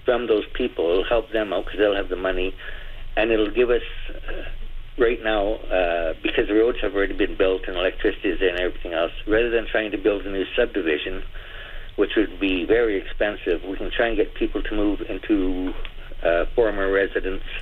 from those people. It'll help them out because they'll have the money, and it'll give us right now, because the roads have already been built and electricity is there and everything else, rather than trying to build a new subdivision, which would be very expensive, we can try and get people to move into former residence